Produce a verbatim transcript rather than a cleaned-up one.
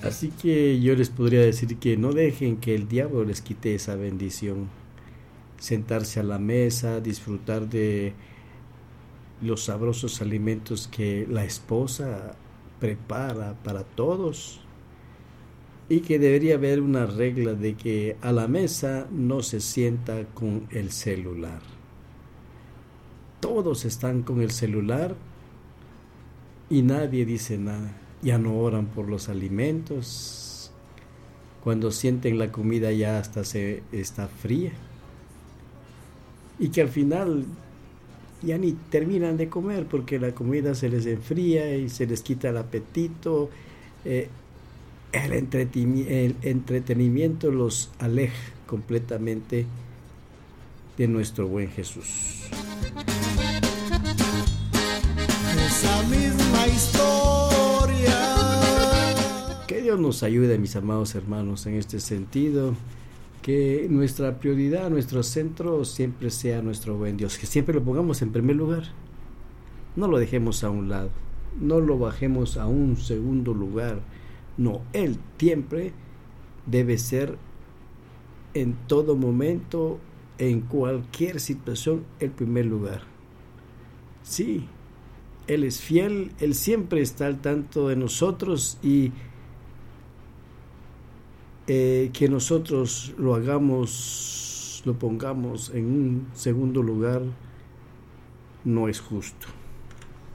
Así que yo les podría decir que no dejen que el diablo les quite esa bendición. Sentarse a la mesa, disfrutar de los sabrosos alimentos que la esposa prepara para todos. Y que debería haber una regla de que a la mesa no se sienta con el celular. Todos están con el celular y nadie dice nada. Ya no oran por los alimentos. Cuando sienten la comida ya hasta se está fría. Y que al final ya ni terminan de comer porque la comida se les enfría y se les quita el apetito. Eh, el, entreteni- el entretenimiento los aleja completamente de nuestro buen Jesús. Esa misma historia. Que Dios nos ayude, mis amados hermanos, en este sentido. Que nuestra prioridad, nuestro centro siempre sea nuestro buen Dios. Que siempre lo pongamos en primer lugar. No lo dejemos a un lado. No lo bajemos a un segundo lugar. No, Él siempre debe ser en todo momento, en cualquier situación, el primer lugar. Sí, Él es fiel, Él siempre está al tanto de nosotros y eh, que nosotros lo hagamos, lo pongamos en un segundo lugar, no es justo.